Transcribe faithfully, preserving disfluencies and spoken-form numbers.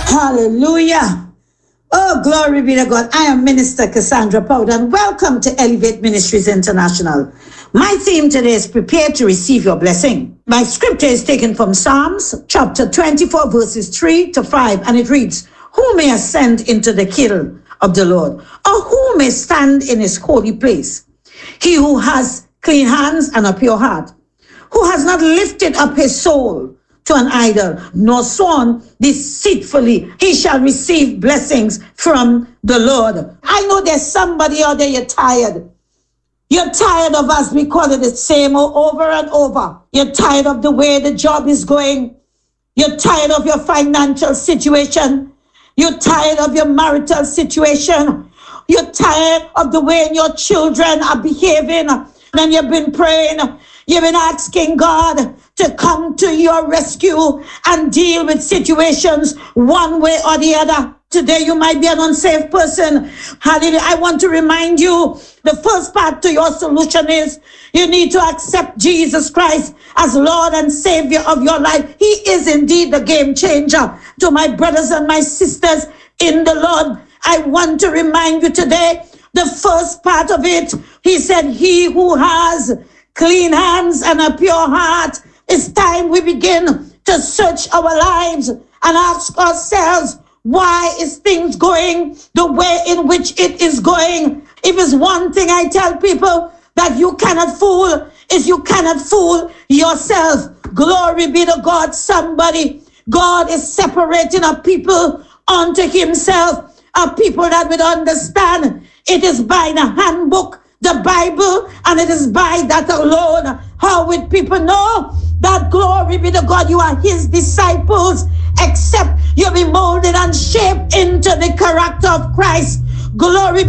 Hallelujah. Oh, glory be to God. I am Minister Cassandra Powder, and welcome to Elevate Ministries International. My theme today is prepare to receive your blessing. My scripture is taken from Psalms chapter twenty-four, verses three to five, and it reads, "Who may ascend into the hill of the Lord, or who may stand in his holy place? He who has clean hands and a pure heart, who has not lifted up his soul to an idol, nor sworn deceitfully, he shall receive blessings from the Lord." I know there's somebody out there, you're tired. You're tired of us. We call it the same over and over. You're tired of the way the job is going. You're tired of your financial situation. You're tired of your marital situation. You're tired of the way your children are behaving. And you've been praying. You've been asking God to come to your rescue and deal with situations one way or the other. Today you might be an unsafe person. Hallelujah. I want to remind you, the first part to your solution is you need to accept Jesus Christ as Lord and Savior of your life. He is indeed the game changer. To my brothers and my sisters in the Lord, I want to remind you today, the first part of it, he said, he who has clean hands and a pure heart. It's time we begin to search our lives and ask ourselves, why is things going the way in which it is going? If it's one thing I tell people that you cannot fool, is you cannot fool yourself. Glory be to God. Somebody, God is separating a people unto himself, a people that would understand it is by the handbook, the Bible, and it is by that alone. How would people know that, glory be to God, you are his disciples, except you be molded and shaped into the character of Christ? Glory